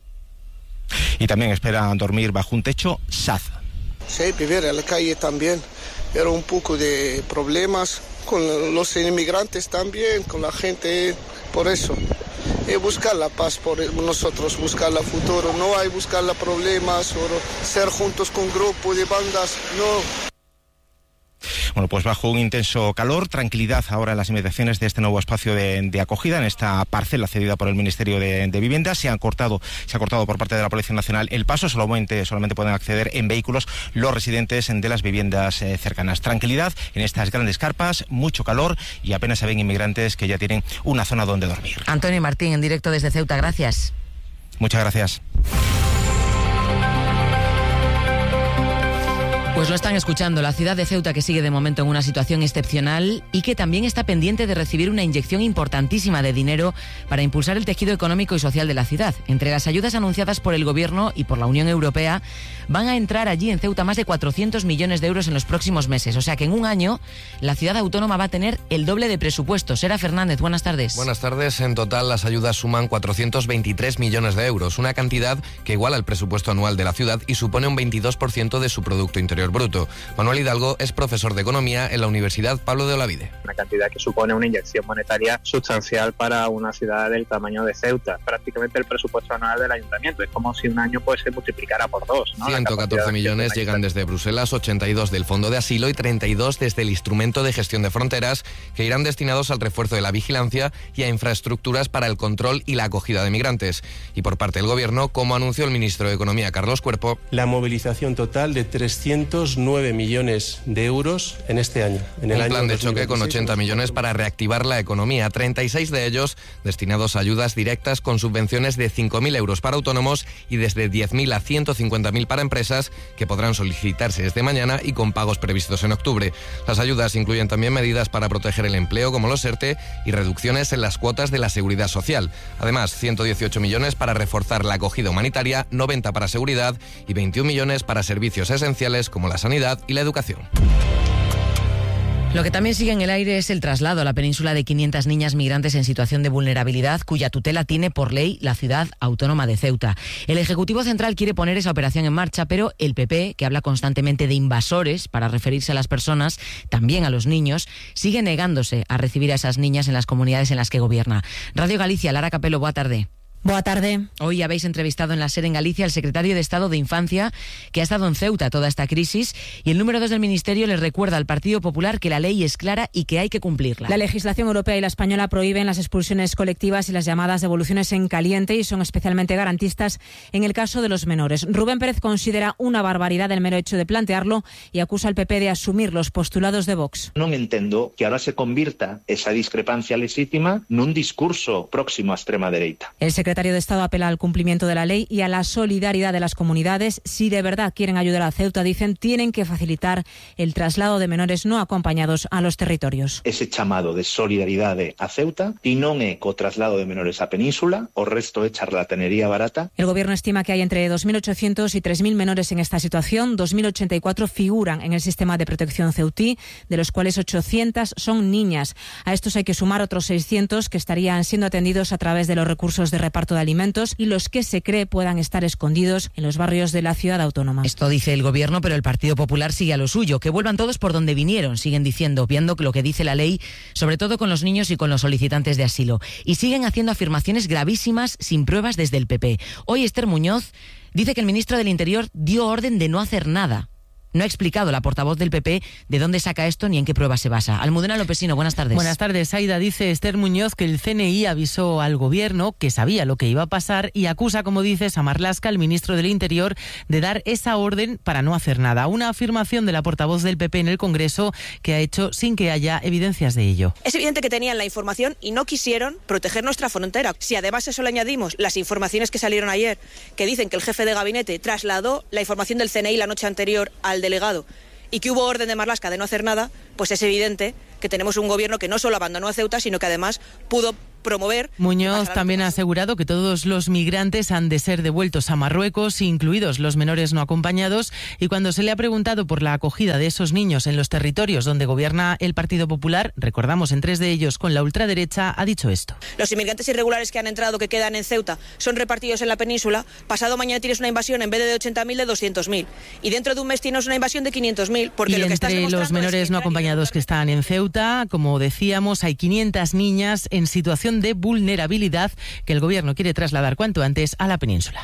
Y también esperan dormir bajo un techo SAD. Sí, vivir en la calle también, pero un poco de problemas con los inmigrantes también, con la gente, por eso. Y buscar la paz por nosotros, buscar el futuro. No hay buscar los problemas o ser juntos con grupos de bandas, no. Bueno, pues bajo un intenso calor, tranquilidad ahora en las inmediaciones de este nuevo espacio de acogida, en esta parcela cedida por el Ministerio de Vivienda. Se ha cortado por parte de la Policía Nacional el paso, solamente pueden acceder en vehículos los residentes de las viviendas cercanas. Tranquilidad en estas grandes carpas, mucho calor y apenas se ven inmigrantes que ya tienen una zona donde dormir. Antonio Martín, en directo desde Ceuta, gracias. Muchas gracias. Pues lo están escuchando, la ciudad de Ceuta, que sigue de momento en una situación excepcional y que también está pendiente de recibir una inyección importantísima de dinero para impulsar el tejido económico y social de la ciudad. Entre las ayudas anunciadas por el Gobierno y por la Unión Europea, van a entrar allí en Ceuta más de 400 millones de euros en los próximos meses. O sea que en un año la ciudad autónoma va a tener el doble de presupuesto. Sera Fernández, buenas tardes. Buenas tardes. En total las ayudas suman 423 millones de euros, una cantidad que iguala el presupuesto anual de la ciudad y supone un 22% de su Producto Interior Bruto. Manuel Hidalgo es profesor de Economía en la Universidad Pablo de Olavide. Una cantidad que supone una inyección monetaria sustancial para una ciudad del tamaño de Ceuta. Prácticamente el presupuesto anual del ayuntamiento. Es como si un año pues se multiplicara por dos, ¿no? 114 millones llegan desde Bruselas, 82 del Fondo de Asilo y 32 desde el Instrumento de Gestión de Fronteras, que irán destinados al refuerzo de la vigilancia y a infraestructuras para el control y la acogida de migrantes. Y por parte del Gobierno, como anunció el ministro de Economía, Carlos Cuerpo, la movilización total de 309 millones de euros en este año. En el un plan de choque con 80 millones para reactivar la economía, 36 de ellos destinados a ayudas directas con subvenciones de 5.000 euros para autónomos y desde 10.000 a 150.000 para empresas, que podrán solicitarse desde mañana y con pagos previstos en octubre. Las ayudas incluyen también medidas para proteger el empleo, como los ERTE, y reducciones en las cuotas de la seguridad social. Además, 118 millones para reforzar la acogida humanitaria, 90 para seguridad y 21 millones para servicios esenciales como la sanidad y la educación. Lo que también sigue en el aire es el traslado a la península de 500 niñas migrantes en situación de vulnerabilidad, cuya tutela tiene por ley la ciudad autónoma de Ceuta. El Ejecutivo Central quiere poner esa operación en marcha, pero el PP, que habla constantemente de invasores para referirse a las personas, también a los niños, sigue negándose a recibir a esas niñas en las comunidades en las que gobierna. Radio Galicia, Lara Capelo, boa tarde. Boa tarde. Hoy habéis entrevistado en la SER en Galicia al secretario de Estado de Infancia, que ha estado en Ceuta toda esta crisis, y el número 2 del Ministerio le recuerda al Partido Popular que la ley es clara y que hay que cumplirla. La legislación europea y la española prohíben las expulsiones colectivas y las llamadas devoluciones en caliente y son especialmente garantistas en el caso de los menores. Rubén Pérez considera una barbaridad el mero hecho de plantearlo y acusa al PP de asumir los postulados de Vox. Non entendo que ahora se convirta esa discrepancia legítima nun discurso próximo á extrema dereita. El secretario de Estado apela al cumplimiento de la ley y a la solidaridad de las comunidades. Si de verdad quieren ayudar a Ceuta, dicen, tienen que facilitar el traslado de menores no acompañados a los territorios. Ese chamado de solidaridade a Ceuta e non é co traslado de menores á península, o resto é charlatanería barata. El gobierno estima que hay entre 2.800 y 3.000 menores en esta situación. 2.084 figuran en el sistema de protección ceutí, de los cuales 800 son niñas. A estos hay que sumar otros 600 que estarían siendo atendidos a través de los recursos de reparto de alimentos y los que se cree puedan estar escondidos en los barrios de la ciudad autónoma. Esto dice el gobierno, pero el Partido Popular sigue a lo suyo. Que vuelvan todos por donde vinieron, siguen diciendo, viendo lo que dice la ley, sobre todo con los niños y con los solicitantes de asilo. Y siguen haciendo afirmaciones gravísimas sin pruebas desde el PP. Hoy Esther Muñoz dice que el ministro del Interior dio orden de no hacer nada. No ha explicado la portavoz del PP de dónde saca esto ni en qué pruebas se basa. Almudena Lopesino, buenas tardes. Buenas tardes, Aida. Dice Esther Muñoz que el CNI avisó al gobierno que sabía lo que iba a pasar y acusa, como dices, a Marlaska, el ministro del Interior, de dar esa orden para no hacer nada. Una afirmación de la portavoz del PP en el Congreso que ha hecho sin que haya evidencias de ello. Es evidente que tenían la información y no quisieron proteger nuestra frontera. Si además eso le añadimos las informaciones que salieron ayer, que dicen que el jefe de gabinete trasladó la información del CNI la noche anterior al delegado y que hubo orden de Marlaska de no hacer nada, pues es evidente que tenemos un gobierno que no solo abandonó a Ceuta, sino que además pudo promover. Muñoz también ha asegurado que todos los migrantes han de ser devueltos a Marruecos, incluidos los menores no acompañados, y cuando se le ha preguntado por la acogida de esos niños en los territorios donde gobierna el Partido Popular, recordamos en 3 de ellos con la ultraderecha, ha dicho esto. Los inmigrantes irregulares que han entrado, que quedan en Ceuta, son repartidos en la península. Pasado mañana tienes una invasión en vez de 80.000 de 200.000 y dentro de un mes tienes una invasión de 500.000, porque y lo que estás entre demostrando los menores es que no acompañados que están en Ceuta, como decíamos, hay 500 niñas en situación de vulnerabilidad que el gobierno quiere trasladar cuanto antes a la península.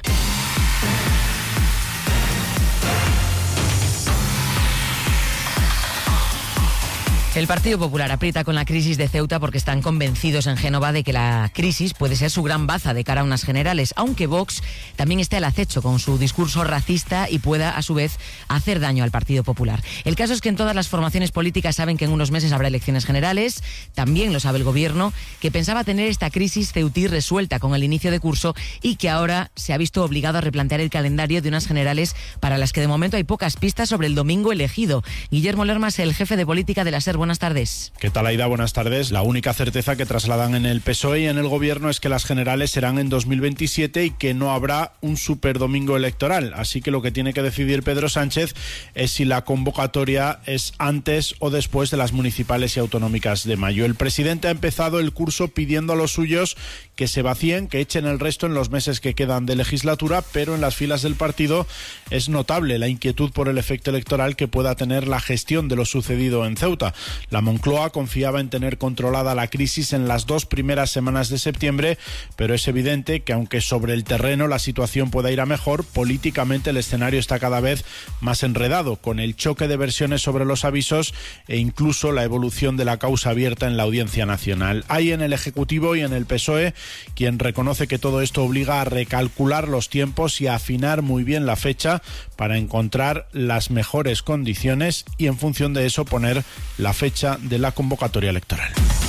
El Partido Popular aprieta con la crisis de Ceuta porque están convencidos en Génova de que la crisis puede ser su gran baza de cara a unas generales, aunque Vox también esté al acecho con su discurso racista y pueda, a su vez, hacer daño al Partido Popular. El caso es que en todas las formaciones políticas saben que en unos meses habrá elecciones generales, también lo sabe el gobierno, que pensaba tener esta crisis ceutí resuelta con el inicio de curso y que ahora se ha visto obligado a replantear el calendario de unas generales para las que de momento hay pocas pistas sobre el domingo elegido. Guillermo Lermas, el jefe de política de la SER, buenas tardes. ¿Qué tal, Aida? Buenas tardes. La única certeza que trasladan en el PSOE y en el gobierno es que las generales serán en 2027 y que no habrá un superdomingo electoral. Así que lo que tiene que decidir Pedro Sánchez es si la convocatoria es antes o después de las municipales y autonómicas de mayo. El presidente ha empezado el curso pidiendo a los suyos que se vacíen, que echen el resto en los meses que quedan de legislatura, pero en las filas del partido es notable la inquietud por el efecto electoral que pueda tener la gestión de lo sucedido en Ceuta. La Moncloa confiaba en tener controlada la crisis en las 2 primeras semanas de septiembre, pero es evidente que aunque sobre el terreno la situación pueda ir a mejor, políticamente el escenario está cada vez más enredado, con el choque de versiones sobre los avisos e incluso la evolución de la causa abierta en la Audiencia Nacional. Hay en el Ejecutivo y en el PSOE quien reconoce que todo esto obliga a recalcular los tiempos y a afinar muy bien la fecha para encontrar las mejores condiciones y en función de eso poner la fecha de la convocatoria electoral.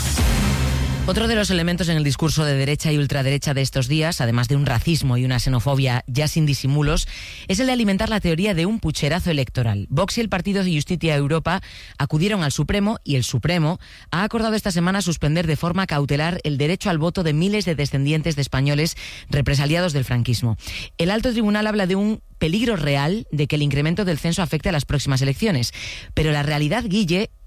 Otro de los elementos en el discurso de derecha y ultraderecha de estos días, además de un racismo y una xenofobia ya sin disimulos, es el de alimentar la teoría de un pucherazo electoral. Vox y el Partido de Justicia Europa acudieron al Supremo y el Supremo ha acordado esta semana suspender de forma cautelar el derecho al voto de miles de descendientes de españoles represaliados del franquismo. El alto tribunal habla de un peligro real de que el incremento del censo afecte a las próximas elecciones. Pero la realidad, Guille,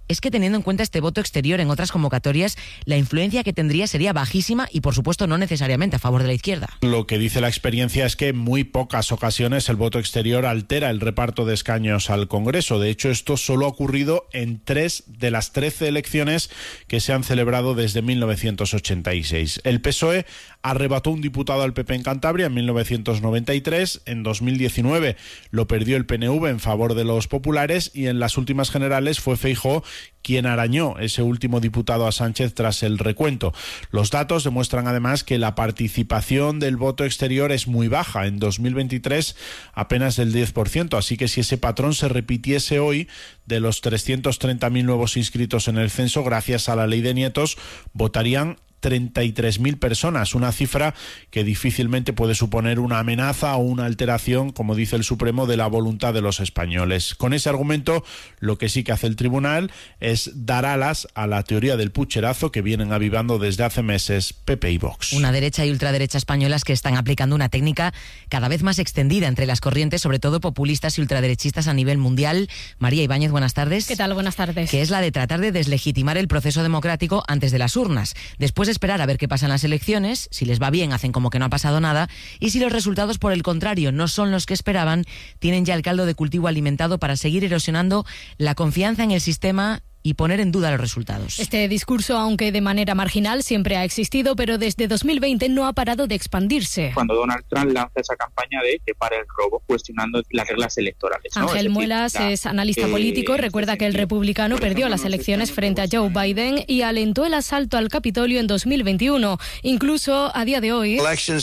es que teniendo en cuenta este voto exterior en otras convocatorias, la influencia que tendría sería bajísima y, por supuesto, no necesariamente a favor de la izquierda. Lo que dice la experiencia es que en muy pocas ocasiones el voto exterior altera el reparto de escaños al Congreso. De hecho, esto solo ha ocurrido en 3 de las 13 elecciones que se han celebrado desde 1986. El PSOE arrebató un diputado al PP en Cantabria en 1993, en 2019 lo perdió el PNV en favor de los populares y en las últimas generales fue Feijóo quien arañó ese último diputado a Sánchez tras el recuento. Los datos demuestran además que la participación del voto exterior es muy baja, en 2023 apenas del 10%, así que si ese patrón se repitiese hoy, de los 330.000 nuevos inscritos en el censo, gracias a la ley de nietos, votarían 33.000 personas, una cifra que difícilmente puede suponer una amenaza o una alteración, como dice el Supremo, de la voluntad de los españoles. Con ese argumento, lo que sí que hace el tribunal es dar alas a la teoría del pucherazo que vienen avivando desde hace meses PP y Vox. Una derecha y ultraderecha españolas que están aplicando una técnica cada vez más extendida entre las corrientes, sobre todo populistas y ultraderechistas a nivel mundial. María Ibáñez, buenas tardes. ¿Qué tal? Buenas tardes. Que es la de tratar de deslegitimar el proceso democrático antes de las urnas. Después esperar a ver qué pasa en las elecciones, si les va bien hacen como que no ha pasado nada y si los resultados por el contrario no son los que esperaban, tienen ya el caldo de cultivo alimentado para seguir erosionando la confianza en el sistema y poner en duda los resultados. Este discurso, aunque de manera marginal, siempre ha existido, pero desde 2020 no ha parado de expandirse. Cuando Donald Trump lanza esa campaña de que para el robo, cuestionando las reglas electorales, ¿no? Ángel Muelas es analista político, recuerda que el republicano perdió las elecciones frente a Joe Biden y alentó el asalto al Capitolio en 2021. Incluso a día de hoy,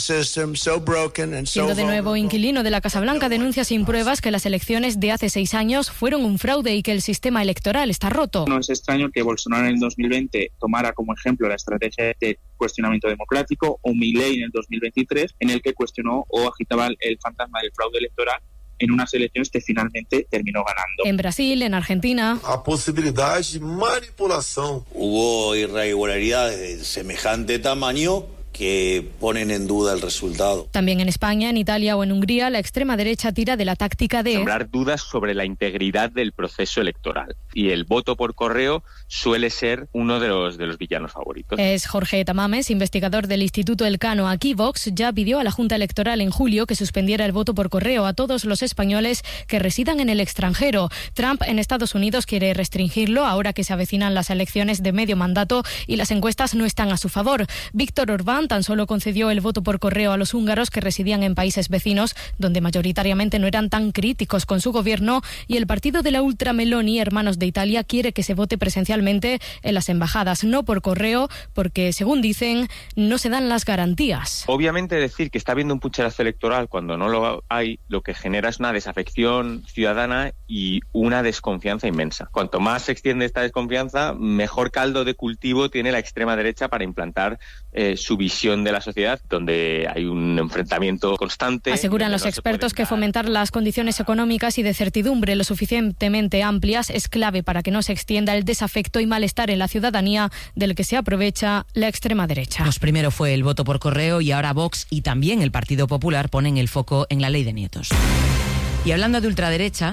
siendo de nuevo inquilino de la Casa Blanca, denuncia sin pruebas que las elecciones de hace 6 años fueron un fraude y que el sistema electoral está roto. No es extraño que Bolsonaro en el 2020 tomara como ejemplo la estrategia de cuestionamiento democrático, o Milei en el 2023, en el que cuestionó o agitaba el fantasma del fraude electoral en unas elecciones que finalmente terminó ganando. En Brasil, en Argentina, a posibilidad de manipulación. Hubo irregularidades de semejante tamaño que ponen en duda el resultado. También en España, en Italia o en Hungría, la extrema derecha tira de la táctica de sembrar dudas sobre la integridad del proceso electoral. Y el voto por correo suele ser uno de los villanos favoritos. Es Jorge Tamames, investigador del Instituto Elcano. Aquí Vox ya pidió a la Junta Electoral en julio que suspendiera el voto por correo a todos los españoles que residan en el extranjero. Trump en Estados Unidos quiere restringirlo ahora que se avecinan las elecciones de medio mandato y las encuestas no están a su favor. Víctor Orbán tan solo concedió el voto por correo a los húngaros que residían en países vecinos, donde mayoritariamente no eran tan críticos con su gobierno, y el partido de la ultra Meloni, Hermanos de Italia, quiere que se vote presencialmente en las embajadas, no por correo, porque, según dicen, no se dan las garantías. Obviamente decir que está habiendo un pucherazo electoral cuando no lo hay, lo que genera es una desafección ciudadana y una desconfianza inmensa. Cuanto más se extiende esta desconfianza, mejor caldo de cultivo tiene la extrema derecha para implantar su visión de la sociedad, donde hay un enfrentamiento constante. Aseguran los expertos que fomentar las condiciones económicas y de certidumbre lo suficientemente amplias es clave para que no se extienda el desafecto y malestar en la ciudadanía del que se aprovecha la extrema derecha. Pues primero fue el voto por correo y ahora Vox y también el Partido Popular ponen el foco en la ley de nietos. Y hablando de ultraderecha,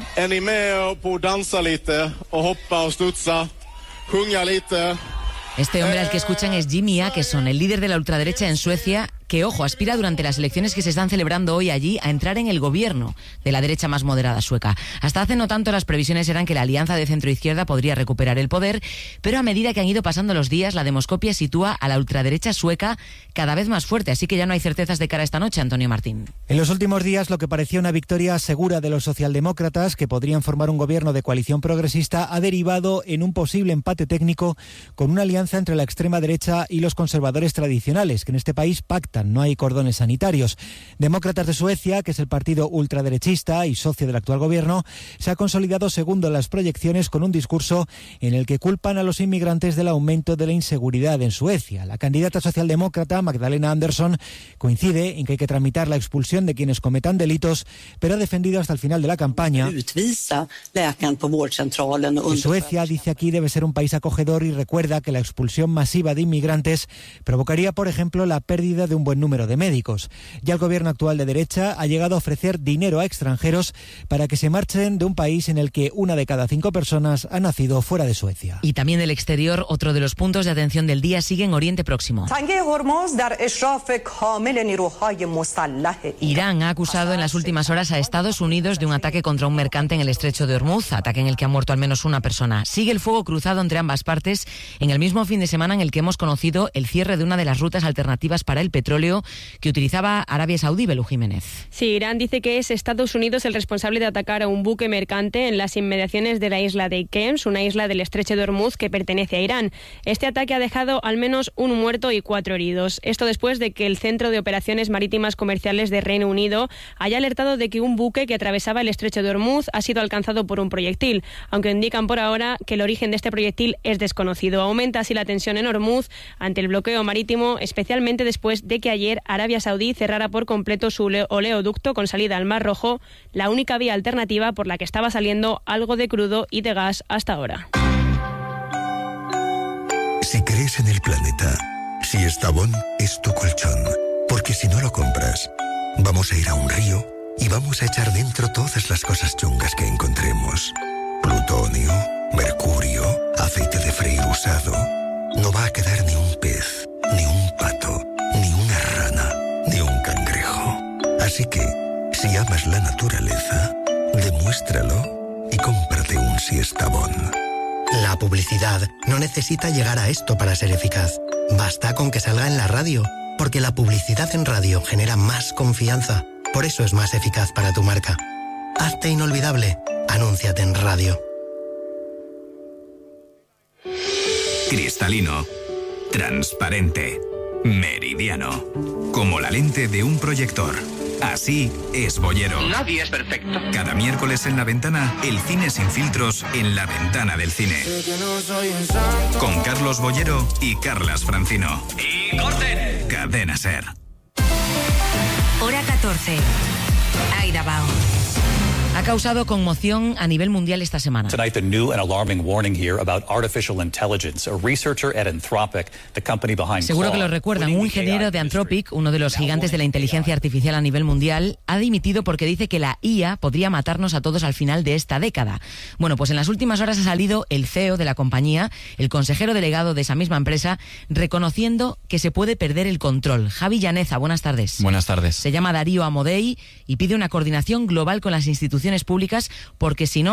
este hombre al que escuchan es Jimmy Åkesson, el líder de la ultraderecha en Suecia, que, ojo, aspira durante las elecciones que se están celebrando hoy allí a entrar en el gobierno de la derecha más moderada sueca. Hasta hace no tanto las previsiones eran que la alianza de centro-izquierda podría recuperar el poder, pero a medida que han ido pasando los días, la demoscopia sitúa a la ultraderecha sueca cada vez más fuerte, así que ya no hay certezas de cara a esta noche, Antonio Martín. En los últimos días, lo que parecía una victoria segura de los socialdemócratas, que podrían formar un gobierno de coalición progresista, ha derivado en un posible empate técnico con una alianza entre la extrema derecha y los conservadores tradicionales, que en este país pactan. No hay cordones sanitarios. Demócratas de Suecia, que es el partido ultraderechista y socio del actual gobierno, se ha consolidado segundo en las proyecciones con un discurso en el que culpan a los inmigrantes del aumento de la inseguridad en Suecia. La candidata socialdemócrata, Magdalena Andersson, coincide en que hay que tramitar la expulsión de quienes cometan delitos, pero ha defendido hasta el final de la campaña que Suecia, dice aquí, debe ser un país acogedor y recuerda que la expulsión masiva de inmigrantes provocaría, por ejemplo, la pérdida de un un buen número de médicos. Ya el gobierno actual de derecha ha llegado a ofrecer dinero a extranjeros para que se marchen de un país en el que 1 de cada 5 personas ha nacido fuera de Suecia. Y también del exterior, otro de los puntos de atención del día sigue en Oriente Próximo. Irán ha acusado en las últimas horas a Estados Unidos de un ataque contra un mercante en el estrecho de Hormuz, ataque en el que ha muerto al menos una persona. Sigue el fuego cruzado entre ambas partes en el mismo fin de semana en el que hemos conocido el cierre de una de las rutas alternativas para el petróleo que utilizaba Arabia Saudí. Belú Jiménez. Sí, Irán dice que es Estados Unidos el responsable de atacar a un buque mercante en las inmediaciones de la isla de Kems, una isla del estrecho de Hormuz que pertenece a Irán. Este ataque ha dejado al menos un muerto y 4 heridos. Esto después de que el Centro de Operaciones Marítimas Comerciales de Reino Unido haya alertado de que un buque que atravesaba el estrecho de Hormuz ha sido alcanzado por un proyectil, aunque indican por ahora que el origen de este proyectil es desconocido. Aumenta así la tensión en Hormuz ante el bloqueo marítimo, especialmente después de que ayer Arabia Saudí cerrara por completo su oleoducto con salida al Mar Rojo, la única vía alternativa por la que estaba saliendo algo de crudo y de gas hasta ahora. Si crees en el planeta, Siestabón es tu colchón, porque si no lo compras, vamos a ir a un río y vamos a echar dentro todas las cosas chungas que encontremos. Plutonio, mercurio, aceite de freír usado. No va a quedar ni un pez, ni un pato, ni una rana, ni un cangrejo. Así que, si amas la naturaleza, demuéstralo y cómprate un Siestabón. La publicidad no necesita llegar a esto para ser eficaz. Basta con que salga en la radio, porque la publicidad en radio genera más confianza. Por eso es más eficaz para tu marca. Hazte inolvidable. Anúnciate en radio. Cristalino, transparente, meridiano, como la lente de un proyector. Así es Bollero. Nadie es perfecto. Cada miércoles en La Ventana, el cine sin filtros en la ventana del cine. Con Carlos Bollero y Carlas Francino. ¡Y corten! Cadena SER. Hora 14. Aida Bao. Ha causado conmoción a nivel mundial esta semana. Tonight, the new and alarming warning here about artificial intelligence. A researcher at Anthropic, the company behind Seguro que lo recuerdan. Un ingeniero de Anthropic, uno de los gigantes de la inteligencia artificial a nivel mundial, ha dimitido porque dice que la IA podría matarnos a todos al final de esta década. Bueno, pues en las últimas horas ha salido el CEO de la compañía, el consejero delegado de esa misma empresa, reconociendo que se puede perder el control. Javi Llaneza, buenas tardes. Buenas tardes. Se llama Darío Amodei y pide una coordinación global con las instituciones públicas porque si no